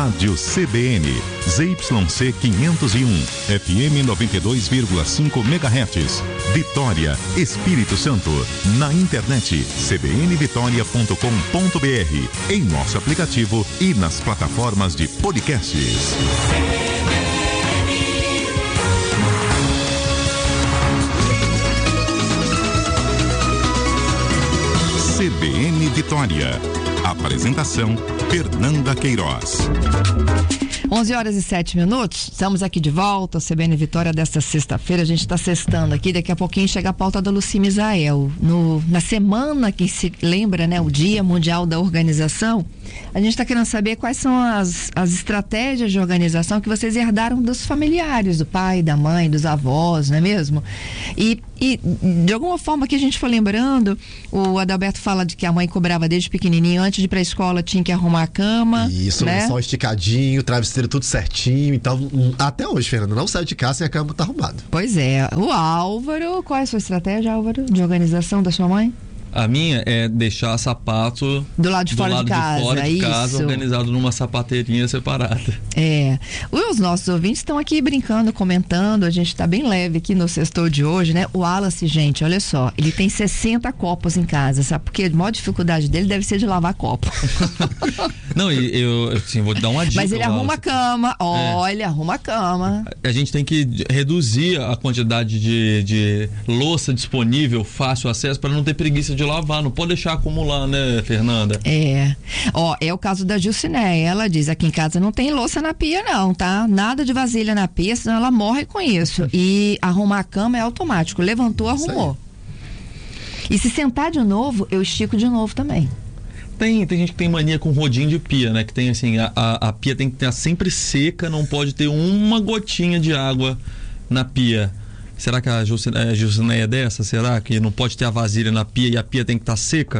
Rádio CBN, ZYC 501, FM 92,5 MHz, Vitória, Espírito Santo. Na internet, cbnvitoria.com.br, em nosso aplicativo e nas plataformas de podcasts. CBN Vitória. Apresentação, Fernanda Queiroz. 11h07. Estamos aqui de volta, CBN Vitória desta sexta-feira. A gente está sextando aqui, daqui a pouquinho chega a pauta da Luci Misael. Na semana que se lembra, né, o Dia Mundial da Organização, a gente está querendo saber quais são as estratégias de organização que vocês herdaram dos familiares, do pai, da mãe, dos avós, não é mesmo? E de alguma forma que a gente for lembrando, o Adalberto fala de que a mãe cobrava desde pequenininho, antes de ir para a escola tinha que arrumar a cama. Isso, né? Só travesseiro tudo certinho. Então, até hoje, Fernanda, não sai de casa e a cama tá arrumada. Pois é. O Álvaro, qual é a sua estratégia, Álvaro, de organização da sua mãe? A minha é deixar sapato do lado de fora de casa, organizado numa sapateirinha separada. Os nossos ouvintes estão aqui brincando, comentando. A gente está bem leve aqui no sextou de hoje, né? O Wallace, gente, olha só, ele tem 60 copos em casa, sabe? Porque a maior dificuldade dele deve ser de lavar copo. Não, eu assim, vou dar uma dica. Mas ele arruma a cama, arruma a cama. A gente tem que reduzir a quantidade de louça disponível, fácil acesso, para não ter preguiça de lavar, não pode deixar acumular, né, Fernanda? É o caso da Gilcinéia. Ela diz: aqui em casa não tem louça na pia não, tá? Nada de vasilha na pia, senão ela morre com isso. E arrumar a cama é automático, levantou, arrumou. E se sentar de novo, eu estico de novo também. Tem gente que tem mania com rodinho de pia, né? Que tem assim, a pia tem que estar sempre seca, não pode ter uma gotinha de água na pia. Será que a Gilcinéia é dessa? Será que não pode ter a vasilha na pia e a pia tem que estar seca?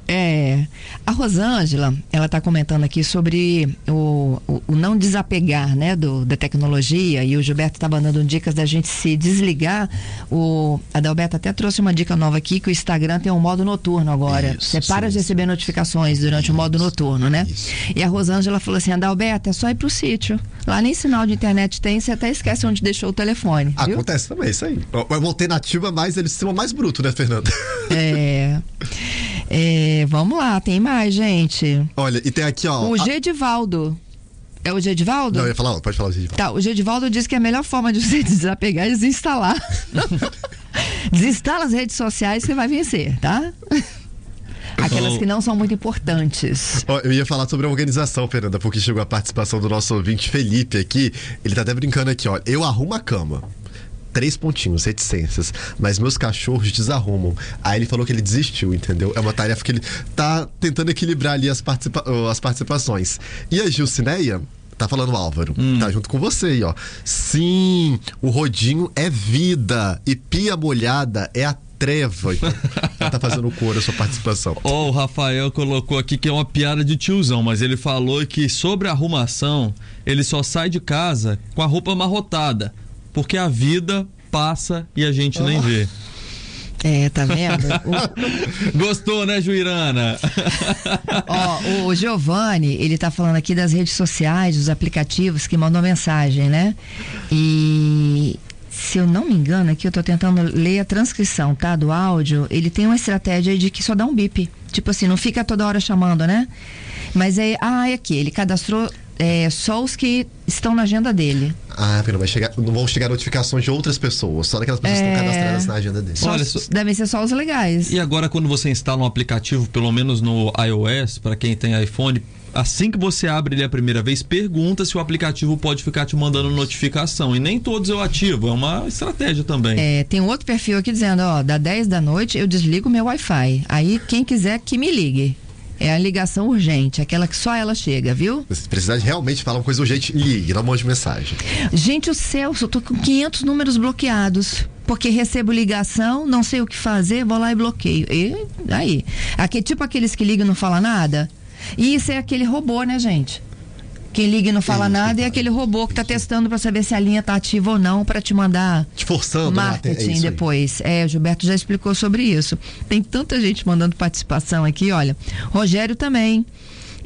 A Rosângela, ela está comentando aqui sobre o não desapegar, né, da tecnologia, e o Gilberto estava dando dicas da gente se desligar. O Adalberto até trouxe uma dica nova aqui, que o Instagram tem um modo noturno agora. Você para de receber notificações durante o modo noturno, né? Isso. E a Rosângela falou assim: Adalberto, é só ir pro sítio. Lá nem sinal de internet tem, você até esquece onde deixou o telefone. Acontece viu? Também, isso aí. É uma alternativa, mas eles são mais bruto, né, Fernanda? Vamos lá, tem mais, gente. Olha, e tem aqui, ó. O Gedivaldo. É o Gedivaldo? Não, eu ia falar, pode falar o Gedivaldo. Tá, o Gedivaldo diz que a melhor forma de você desapegar é desinstalar. Desinstala as redes sociais, você vai vencer, tá? Aquelas que não são muito importantes. Eu ia falar sobre a organização, Fernanda, porque chegou a participação do nosso ouvinte Felipe aqui. Ele tá até brincando aqui, ó. Eu arrumo a cama. 3 pontinhos, reticências, mas meus cachorros desarrumam. Aí ele falou que ele desistiu, entendeu? É uma tarefa que ele tá tentando equilibrar ali as participações. E a Gilcinéia tá falando, Álvaro, tá junto com você aí, ó. Sim, o rodinho é vida e pia molhada é a treva. Ela tá fazendo cor a sua participação. O Rafael colocou aqui que é uma piada de tiozão, mas ele falou que sobre a arrumação, ele só sai de casa com a roupa amarrotada, porque a vida passa e a gente nem vê. Tá vendo? Gostou, né, Juirana? O Giovanni, ele tá falando aqui das redes sociais, dos aplicativos que mandam mensagem, né? E se eu não me engano, aqui eu tô tentando ler a transcrição, tá? Do áudio, ele tem uma estratégia de que só dá um bip. Tipo assim, não fica toda hora chamando, né? Mas é aqui, ele cadastrou só os que estão na agenda dele. Não vão chegar notificações de outras pessoas, só daquelas pessoas que estão cadastradas na agenda dele. Devem ser só os legais. E agora, quando você instala um aplicativo, pelo menos no iOS, para quem tem iPhone, assim que você abre ele a primeira vez, pergunta se o aplicativo pode ficar te mandando notificação. E nem todos eu ativo, é uma estratégia também. Tem um outro perfil aqui dizendo, da 10 da noite eu desligo meu Wi-Fi. Aí quem quiser que me ligue. É a ligação urgente, aquela que só ela chega, viu? Se precisar realmente falar uma coisa urgente, ligue, não mande mensagem. Gente, o Celso, eu tô com 500 números bloqueados. Porque recebo ligação, não sei o que fazer, vou lá e bloqueio. E aí? Tipo aqueles que ligam e não falam nada. E isso é aquele robô, né, gente? Quem liga e não fala nada é aquele robô que tá testando para saber se a linha tá ativa ou não, para te mandar te forçando marketing depois. O Gilberto já explicou sobre isso. Tem tanta gente mandando participação aqui, olha. Rogério também.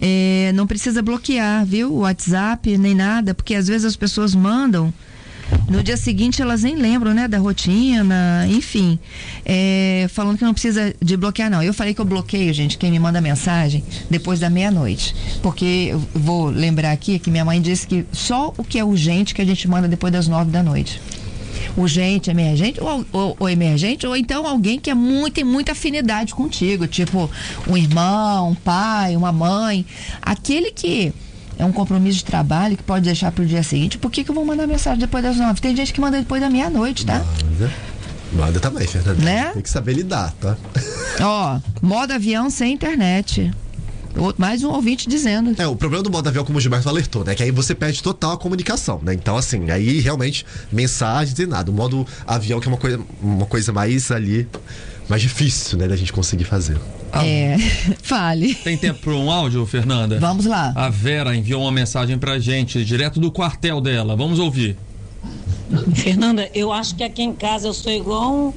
não precisa bloquear, viu? O WhatsApp, nem nada, porque às vezes as pessoas mandam, no dia seguinte elas nem lembram, né, da rotina, enfim, falando que não precisa de bloquear, não. Eu falei que eu bloqueio, gente, quem me manda mensagem depois da meia-noite, porque eu vou lembrar aqui que minha mãe disse que só o que é urgente que a gente manda depois das 9 da noite. Urgente, emergente, ou emergente, ou então alguém que tem muita afinidade contigo, tipo um irmão, um pai, uma mãe, aquele que é um compromisso de trabalho que pode deixar pro dia seguinte. Por que eu vou mandar mensagem depois das 9? Tem gente que manda depois da meia-noite, tá? Manda também, Fernanda. Né? Tem que saber lidar, tá? Ó, modo avião sem internet. Mais um ouvinte dizendo. O problema do modo avião, como o Gilberto alertou, né? Que aí você perde total a comunicação, né? Então, assim, aí realmente mensagens e nada. O modo avião que é uma coisa mais ali, mais difícil, né? Da gente conseguir fazer. Fale. Tem tempo para um áudio, Fernanda? Vamos lá. A Vera enviou uma mensagem pra gente, direto do quartel dela. Vamos ouvir. Fernanda, eu acho que aqui em casa eu sou igual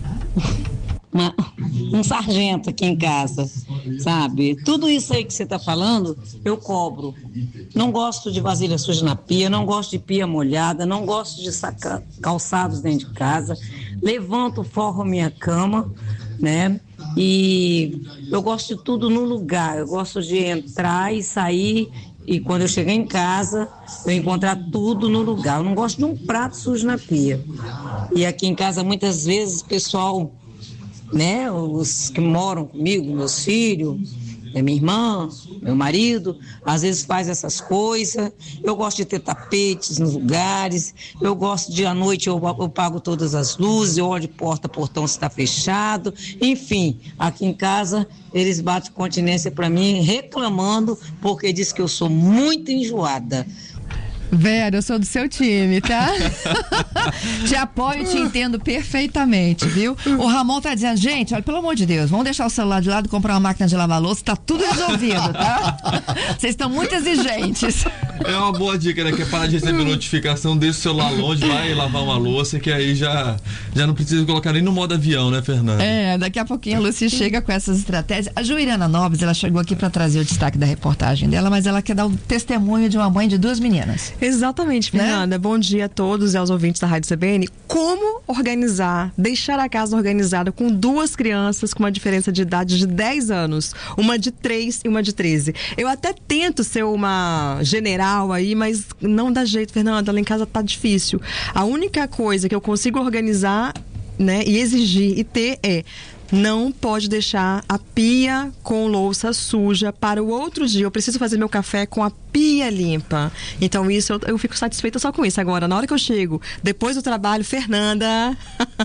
um sargento aqui em casa, sabe? Tudo isso aí que você tá falando, eu cobro. Não gosto de vasilha suja na pia, não gosto de pia molhada, não gosto de sacar calçados dentro de casa. Levanto, forro minha cama, né? E eu gosto de tudo no lugar. Eu gosto de entrar e sair, e quando eu chegar em casa, eu encontrar tudo no lugar. Eu não gosto de um prato sujo na pia. E aqui em casa, muitas vezes, o pessoal, né, os que moram comigo, meus filhos, minha irmã, meu marido, às vezes faz essas coisas. Eu gosto de ter tapetes nos lugares, eu gosto de, à noite, eu pago todas as luzes, eu olho de porta, portão se está fechado, enfim, aqui em casa eles batem continência para mim, reclamando, porque diz que eu sou muito enjoada. Vera, eu sou do seu time, tá? Te apoio e te entendo perfeitamente, viu? O Ramon tá dizendo, gente, olha, pelo amor de Deus, vamos deixar o celular de lado e comprar uma máquina de lavar louça, tá tudo resolvido, tá? Vocês estão muito exigentes. É uma boa dica, né? Que é parar de receber notificação, deixa o celular longe, vai lavar uma louça, que aí já não precisa colocar nem no modo avião, né, Fernanda? Daqui a pouquinho a Lucy chega com essas estratégias. A Juliana Noves, ela chegou aqui para trazer o destaque da reportagem dela, mas ela quer dar o testemunho de uma mãe de 2 meninas. Exatamente, Fernanda. Né? Bom dia a todos e aos ouvintes da Rádio CBN. Como organizar, deixar a casa organizada com 2 crianças com uma diferença de idade de 10 anos, uma de 3 e uma de 13. Eu até tento ser uma general aí, mas não dá jeito, Fernanda, lá em casa tá difícil. A única coisa que eu consigo organizar, né, e exigir e ter não pode deixar a pia com louça suja para o outro dia. Eu preciso fazer meu café com a pia limpa. Então isso eu fico satisfeita só com isso. Agora, na hora que eu chego, depois do trabalho, Fernanda,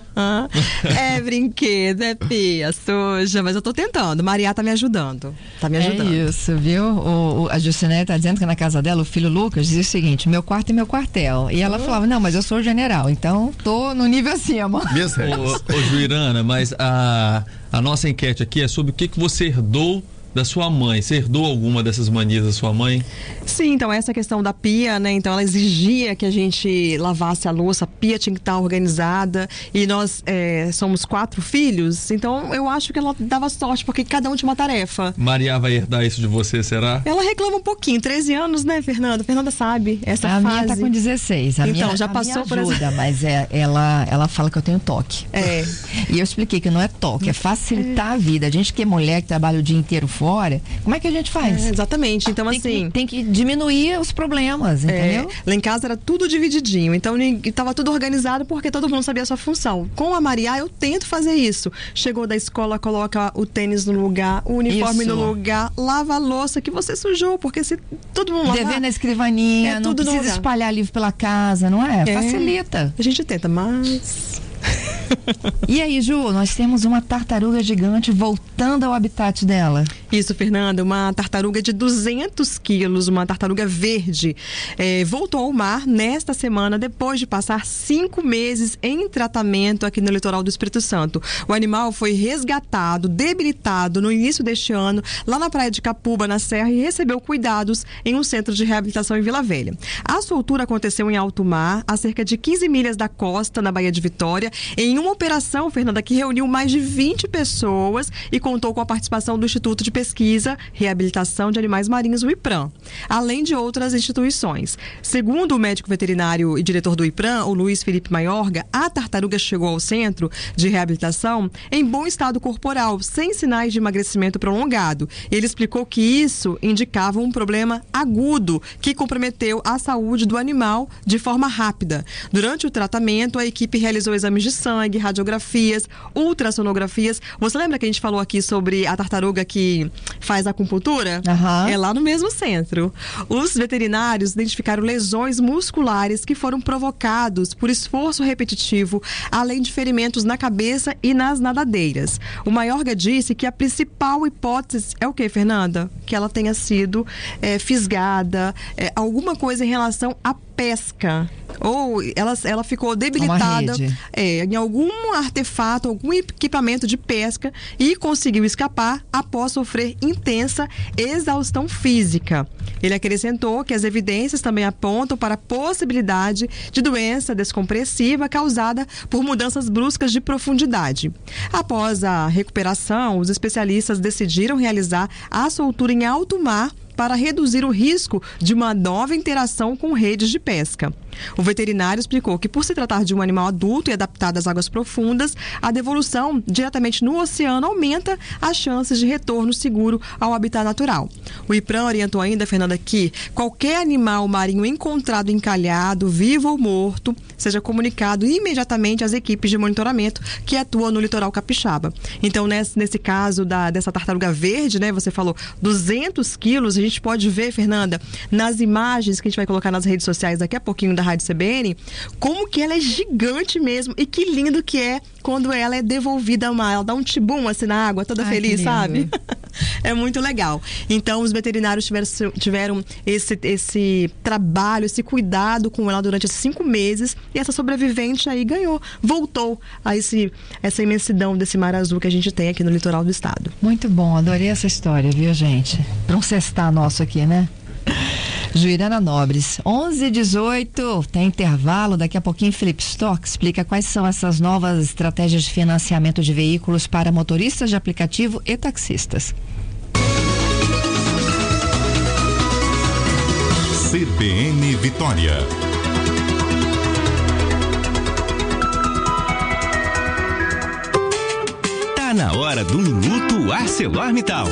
é brinquedo, é pia suja, mas eu tô tentando. Maria tá me ajudando. É isso, viu? A Juciné tá dizendo que na casa dela, o filho Lucas dizia o seguinte, meu quarto é meu quartel. E ela falava, não, mas eu sou general, então tô no nível acima. Minhas regras. Ô Juirana, mas a nossa enquete aqui é sobre o que você herdou da sua mãe. Você herdou alguma dessas manias da sua mãe? Sim, então essa questão da pia, né? Então ela exigia que a gente lavasse a louça, a pia tinha que estar organizada e nós somos 4 filhos, então eu acho que ela dava sorte, porque cada um tinha uma tarefa. Maria vai herdar isso de você, será? Ela reclama um pouquinho, 13 anos, né, Fernanda? Fernanda sabe, essa fase. A minha tá com 16. Então, já passou por ajuda, mas ela fala que eu tenho toque. E eu expliquei que não é toque, é facilitar a vida. A gente que é mulher, que trabalha o dia inteiro fora, como é que a gente faz? Exatamente, então tem que diminuir os problemas, entendeu? Lá em casa era tudo divididinho, então estava tudo organizado porque todo mundo sabia a sua função. Com a Maria, eu tento fazer isso. Chegou da escola, coloca o tênis no lugar, o uniforme no lugar, lava a louça que você sujou, porque se todo mundo lavar... Dever na escrivaninha, não tudo precisa espalhar livro pela casa, não é? Facilita. A gente tenta, mas... E aí, Ju, nós temos uma tartaruga gigante voltando ao habitat dela. Isso, Fernanda, uma tartaruga de 200 quilos, uma tartaruga verde, voltou ao mar nesta semana depois de passar 5 meses em tratamento aqui no litoral do Espírito Santo. O animal foi resgatado, debilitado no início deste ano, lá na praia de Capuba, na Serra, e recebeu cuidados em um centro de reabilitação em Vila Velha. A soltura aconteceu em alto mar, a cerca de 15 milhas da costa, na Baía de Vitória, em uma operação, Fernanda, que reuniu mais de 20 pessoas e contou com a participação do Instituto de Pesquisa e Reabilitação de Animais Marinhos, o IPRAM, além de outras instituições. Segundo o médico veterinário e diretor do IPRAM, o Luiz Felipe Maiorga, a tartaruga chegou ao centro de reabilitação em bom estado corporal, sem sinais de emagrecimento prolongado. Ele explicou que isso indicava um problema agudo que comprometeu a saúde do animal de forma rápida. Durante o tratamento, a equipe realizou exames de sangue, radiografias, ultrassonografias. Você lembra que a gente falou aqui sobre a tartaruga que faz acupuntura? Uhum. É lá no mesmo centro. Os veterinários identificaram lesões musculares que foram provocados por esforço repetitivo, além de ferimentos na cabeça e nas nadadeiras. O Maiorga disse que a principal hipótese é o quê, Fernanda? Que ela tenha sido fisgada, alguma coisa em relação à pesca. Ou ela ficou debilitada em algum artefato, algum equipamento de pesca e conseguiu escapar após sofrer intensa exaustão física. Ele acrescentou que as evidências também apontam para a possibilidade de doença descompressiva causada por mudanças bruscas de profundidade. Após a recuperação, os especialistas decidiram realizar a soltura em alto mar para reduzir o risco de uma nova interação com redes de pesca. O veterinário explicou que, por se tratar de um animal adulto e adaptado às águas profundas, a devolução diretamente no oceano aumenta as chances de retorno seguro ao habitat natural. O IPRAM orientou ainda, Fernanda, que qualquer animal marinho encontrado encalhado, vivo ou morto, seja comunicado imediatamente às equipes de monitoramento que atuam no litoral capixaba. Então, nesse caso dessa tartaruga verde, né, você falou 200 quilos, a gente pode ver, Fernanda, nas imagens que a gente vai colocar nas redes sociais daqui a pouquinho da Rádio CBN, como que ela é gigante mesmo e que lindo que é quando ela é devolvida ao mar. Ela dá um tibum assim na água, toda feliz, sabe? É muito legal. Então, os veterinários tiveram esse trabalho, esse cuidado com ela durante esses 5 meses e essa sobrevivente aí voltou a essa imensidão desse mar azul que a gente tem aqui no litoral do estado. Muito bom, adorei essa história, viu, gente? Para um sextar nosso aqui, né? Juirana Nobres, 11h18, tem intervalo, daqui a pouquinho Felipe Stock explica quais são essas novas estratégias de financiamento de veículos para motoristas de aplicativo e taxistas. CBN Vitória. Tá na hora do Minuto ArcelorMittal.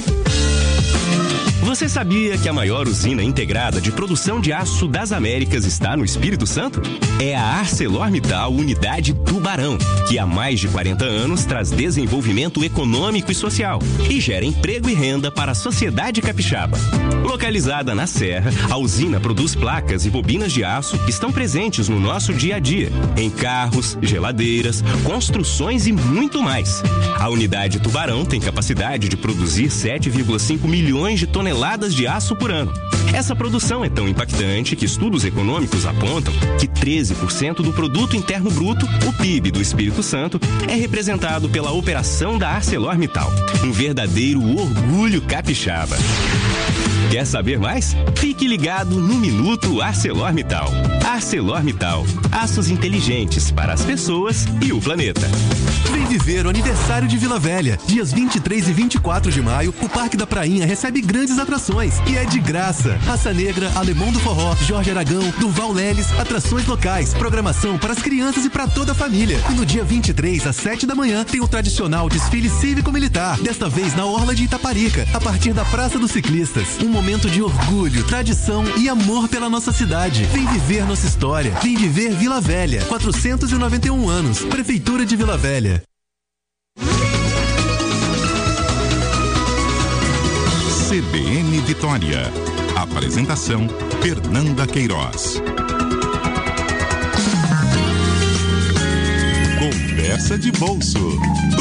Você sabia que a maior usina integrada de produção de aço das Américas está no Espírito Santo? É a ArcelorMittal Unidade Tubarão, que há mais de 40 anos traz desenvolvimento econômico e social e gera emprego e renda para a sociedade capixaba. Localizada na Serra, a usina produz placas e bobinas de aço que estão presentes no nosso dia a dia, em carros, geladeiras, construções e muito mais. A Unidade Tubarão tem capacidade de produzir 7,5 milhões de toneladas de aço por ano. Essa produção é tão impactante que estudos econômicos apontam que 13% do produto interno bruto, o PIB do Espírito Santo, é representado pela operação da ArcelorMittal. Um verdadeiro orgulho capixaba. Quer saber mais? Fique ligado no Minuto ArcelorMittal. ArcelorMittal, aços inteligentes para as pessoas e o planeta. Vem viver o aniversário de Vila Velha. Dias 23 e 24 de maio, o Parque da Prainha recebe grandes atrações e é de graça. Raça Negra, Alemão do Forró, Jorge Aragão, Durval Leles, atrações locais, programação para as crianças e para toda a família. E no dia 23, às 7 da manhã, tem o tradicional desfile cívico-militar, desta vez na Orla de Itaparica, a partir da Praça dos Ciclistas. Um momento de orgulho, tradição e amor pela nossa cidade. Vem viver nossa história. Vem viver Vila Velha. 491 anos. Prefeitura de Vila Velha. CBN Vitória. Apresentação: Fernanda Queiroz. Conversa de bolso